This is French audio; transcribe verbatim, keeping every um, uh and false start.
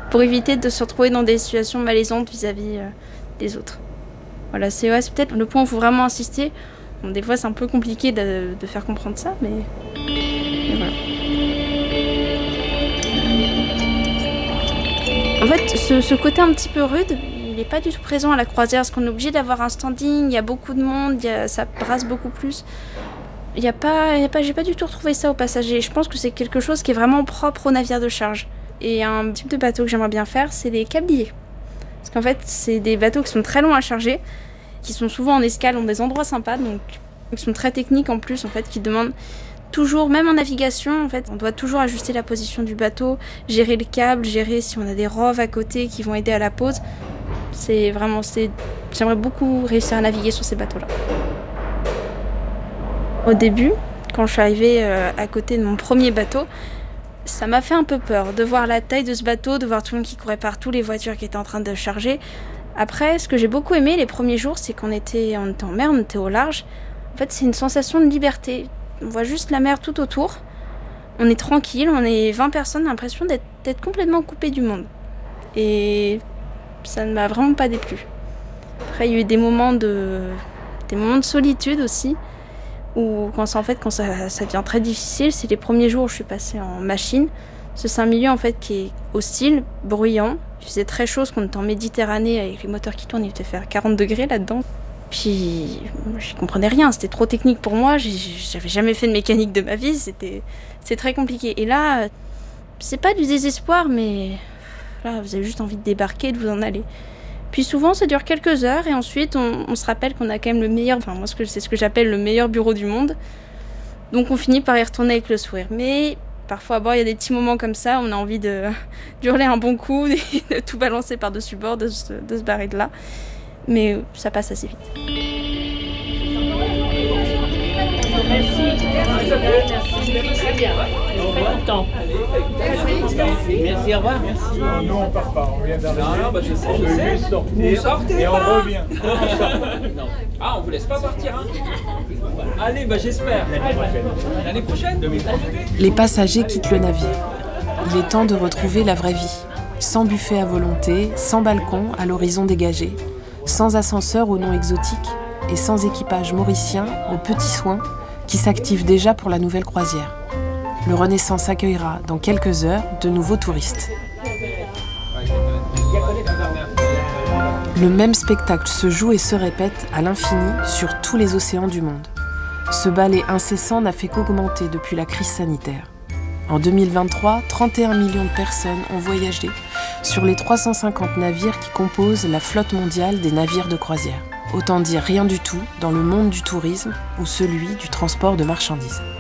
pour éviter de se retrouver dans des situations malaisantes vis-à-vis euh, des autres. Voilà, c'est, ouais, c'est peut-être le point où il faut vraiment insister. Bon, des fois, c'est un peu compliqué de, de faire comprendre ça, mais, mais voilà. En fait, ce, ce côté un petit peu rude, il n'est pas du tout présent à la croisière, parce qu'on est obligé d'avoir un standing, il y a beaucoup de monde, il y a, ça brasse beaucoup plus. Il y a pas, il y a pas, j'ai pas du tout retrouvé ça aux passagers. Je pense que c'est quelque chose qui est vraiment propre aux navires de charge. Et un type de bateau que j'aimerais bien faire, c'est les cabliers. Parce qu'en fait, c'est des bateaux qui sont très longs à charger, qui sont souvent en escale, ont des endroits sympas, donc qui sont très techniques en plus, en fait, qui demandent toujours, même en navigation, en fait, on doit toujours ajuster la position du bateau, gérer le câble, gérer si on a des roves à côté qui vont aider à la pose. C'est vraiment, c'est... J'aimerais beaucoup réussir à naviguer sur ces bateaux-là. Au début, quand je suis arrivée à côté de mon premier bateau, ça m'a fait un peu peur de voir la taille de ce bateau, de voir tout le monde qui courait partout, les voitures qui étaient en train de charger. Après, ce que j'ai beaucoup aimé les premiers jours, c'est qu'on était, on était en mer, on était au large. En fait, c'est une sensation de liberté. On voit juste la mer tout autour. On est tranquille, on est vingt personnes, on a l'impression d'être, d'être complètement coupé du monde. Et ça ne m'a vraiment pas déplu. Après, il y a eu des moments de, des moments de solitude aussi. Ou quand, en fait, quand ça, ça devient très difficile, c'est les premiers jours où je suis passée en machine. C'est un milieu en fait qui est hostile, bruyant. Il faisait très chaud, parce qu'on était en Méditerranée avec les moteurs qui tournent, il devait faire quarante degrés là-dedans. Puis je comprenais rien, c'était trop technique pour moi. J'avais jamais fait de mécanique de ma vie, c'était c'est très compliqué. Et là, c'est pas du désespoir, mais là, vous avez juste envie de débarquer, de vous en aller. Puis souvent, ça dure quelques heures et ensuite, on, on se rappelle qu'on a quand même le meilleur... Enfin, moi, c'est ce que j'appelle le meilleur bureau du monde. Donc, on finit par y retourner avec le sourire. Mais parfois, bon, il y a des petits moments comme ça, on a envie de d'hurler un bon coup, de tout balancer par-dessus bord, de se, de se barrer de là. Mais ça passe assez vite. Merci. Merci. Très bien. Très content. Merci, au revoir. Merci. Non, nous on part pas, on vient d'arriver. Non, non, bah je sais, je on sais. sortir, Vous sortez et on pas. revient. Non. Ah, on vous laisse pas partir, hein. Allez, bah j'espère. L'année prochaine. Les passagers quittent le navire. Il est temps de retrouver la vraie vie. Sans buffet à volonté, sans balcon à l'horizon dégagé, sans ascenseur au nom exotique et sans équipage mauricien aux petits soins qui s'active déjà pour la nouvelle croisière. Le Renaissance accueillera dans quelques heures de nouveaux touristes. Le même spectacle se joue et se répète à l'infini sur tous les océans du monde. Ce ballet incessant n'a fait qu'augmenter depuis la crise sanitaire. En deux mille vingt-trois, trente et un millions de personnes ont voyagé sur les trois cent cinquante navires qui composent la flotte mondiale des navires de croisière. Autant dire rien du tout dans le monde du tourisme ou celui du transport de marchandises.